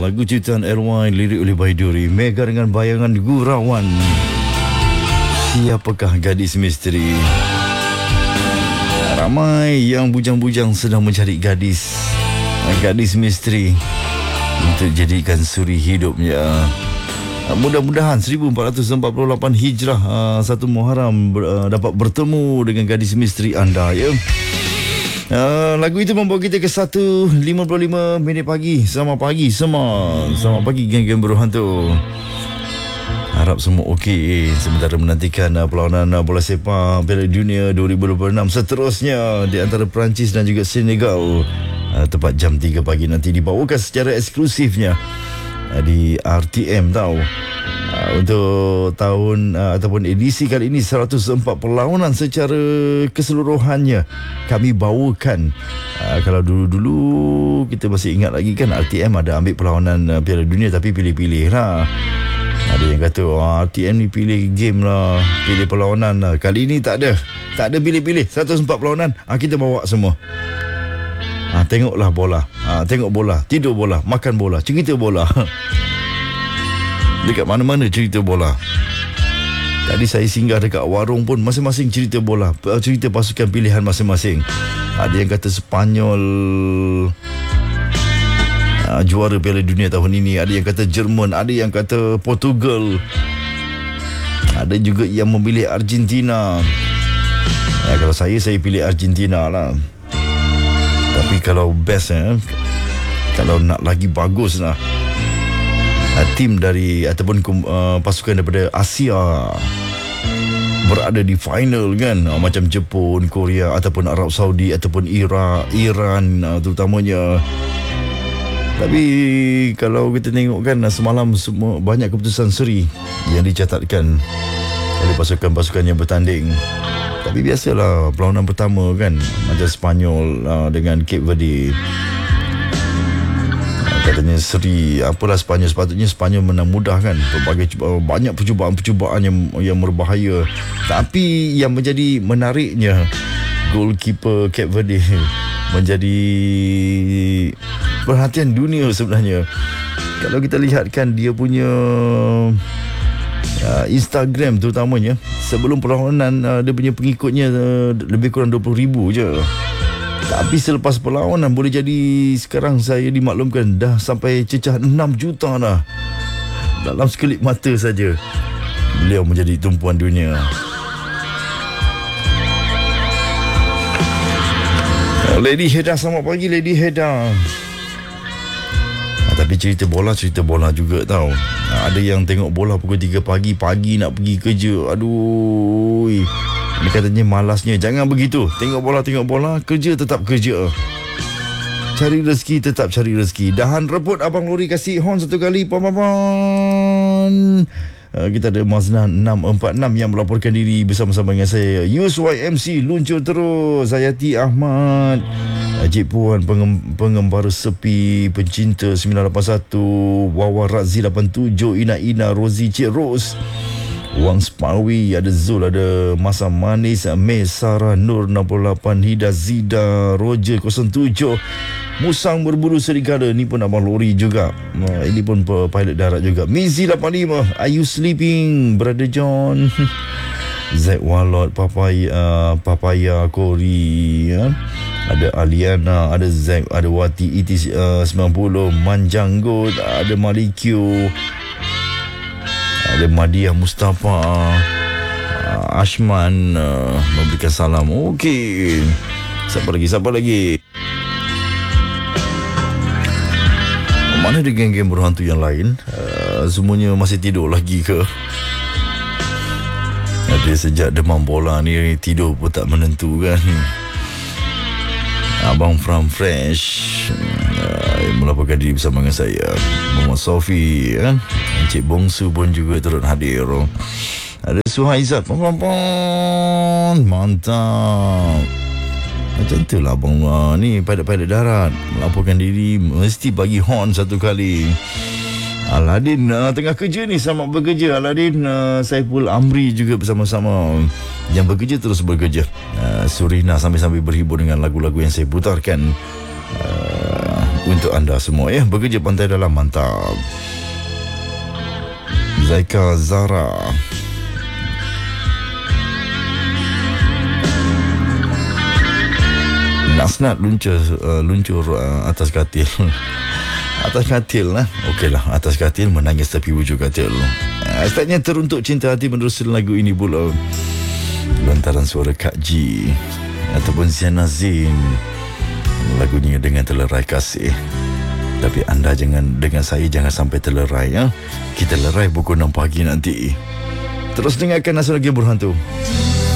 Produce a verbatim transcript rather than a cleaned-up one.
lagu ciptaan L Y, lirik oleh Baiduri, Mega dengan bayangan gurauan. Siapakah gadis misteri? Ramai yang bujang-bujang sedang mencari gadis Gadis misteri untuk jadikan suri hidupnya. Mudah-mudahan seribu empat ratus empat puluh lapan Hijrah satu Muharram dapat bertemu dengan gadis misteri anda, ya. Uh, lagu itu membawa kita ke satu lima puluh lima minit pagi. Selamat pagi semua. Selamat pagi geng-geng berhantu. Harap semua okey sementara menantikan uh, perlawanan uh, bola sepak Piala Dunia dua ribu dua puluh enam seterusnya di antara Perancis dan juga Senegal. Uh, tepat jam tiga pagi nanti dibawakan secara eksklusifnya uh, di R T M tau. Uh, untuk tahun uh, ataupun edisi kali ini seratus empat perlawanan secara keseluruhannya kami bawakan. Uh, kalau dulu-dulu kita masih ingat lagi kan R T M ada ambil perlawanan uh, Piala Dunia tapi pilih-pilih lah. Ada yang kata oh, R T M ni pilih game lah, pilih perlawanan lah. Kali ini tak ada. Tak ada pilih-pilih, seratus empat perlawanan ha, kita bawa semua. ha, Tengoklah bola, ha, tengok bola, tidur bola, makan bola, cerita bola. Dekat mana-mana cerita bola. Tadi saya singgah dekat warung pun masing-masing cerita bola, cerita pasukan pilihan masing-masing. Ada yang kata Sepanyol uh, juara Piala Dunia tahun ini, ada yang kata Jerman, ada yang kata Portugal, ada juga yang memilih Argentina. Ya, kalau saya, saya pilih Argentina lah. Tapi kalau best eh, kalau nak lagi bagus lah, Uh, tim dari ataupun uh, pasukan daripada Asia berada di final kan, uh, macam Jepun, Korea ataupun Arab Saudi ataupun Iraq, Iran uh, terutamanya. Tapi kalau kita tengok kan uh, semalam semua banyak keputusan seri yang dicatatkan oleh pasukan-pasukan yang bertanding. Tapi biasalah perlawanan pertama kan macam Sepanyol uh, dengan Cape Verde, katanya seri, apalah Sepanyol, sepatutnya Sepanyol menang mudah kan. Berbagai banyak percubaan-percubaan yang yang berbahaya. Tapi yang menjadi menariknya, goalkeeper Cape Verde menjadi perhatian dunia sebenarnya. Kalau kita lihat kan dia punya uh, Instagram terutamanya, sebelum perlawanan uh, dia punya pengikutnya uh, lebih kurang dua puluh ribu je. Tapi selepas perlawanan boleh jadi sekarang saya dimaklumkan dah sampai cecah enam juta dah. Dalam sekelip mata saja beliau menjadi tumpuan dunia. Lady Heda, selamat pagi Lady Heda. Ha, tapi cerita bola, cerita bola juga tau. Ha, ada yang tengok bola pukul tiga pagi, pagi nak pergi kerja. Aduh, dia katanya malasnya. Jangan begitu. Tengok bola, tengok bola. Kerja tetap kerja. Cari rezeki, tetap cari rezeki. Dahan rebut Abang Lori kasih horn satu kali. Paman. Uh, kita ada Mazna enam empat enam yang melaporkan diri bersama-sama dengan saya. Yus Y M C luncur terus. Hayati Ahmad, Cik Puan pengem, pengembara sepi, pencinta sembilan lapan satu, Wawa Razi lapan tujuh, Ina Ina, Rozi, Cik Ros, Wang Spawi, ada Zul, ada Masa Manis, May, Sarah, Nur enam puluh lapan, Hida Zida, Roger kosong tujuh, Musang berbulu serigala. Ni pun Abang Lori juga. uh, Ini pun pilot darat juga. Mizi lapan lima, Are you sleeping Brother John? Zaid Walot, Papaya, uh, Papaya Kori, ya? Ada Aliana, ada Zaid, ada Wati E T uh, sembilan puluh, Manjanggot, ada Malikyo, ada Madiah Mustafa, uh, Ashman uh, memberikan salam. Okey, siapa lagi, siapa lagi? Mana ada geng-geng berhantu yang lain? Uh, semuanya masih tidur lagi ke? Ada sejak demam bola ni, tidur pun tak menentu kan. Abang From Fresh uh, melaporkan diri bersama dengan saya, Muhammad Sofi, kan? Encik Bongsu pun juga turut hadir. Ada Suhaizat, pon mantap. Macam tu lah abang uh, ni pilot-pilot darat melaporkan diri, mesti bagi horn satu kali. Aladin uh, tengah kerja ni, selamat bekerja Aladin. uh, Saiful Amri juga bersama-sama yang bekerja, terus bekerja. uh, Surina sambil-sambil berhibur dengan lagu-lagu yang saya putarkan. uh, untuk anda semua ya. Bekerja pantai dalam, mantap. Zaika Zara. Nasnat luncur uh, luncur uh, atas katil. Atas katil lah. Okey lah, atas katil menangis tepi wujud katil. Uh, Asalnya teruntuk cinta hati menerusi lagu ini pula. Lantaran suara Kak G ataupun Ziana Zain. Lagunya dengan Telerai Kasih. Tapi anda jangan, dengan saya jangan sampai terlerai ya. Kita lerai pukul enam pagi nanti. Terus dengarkan Asal Lagi Berhantu.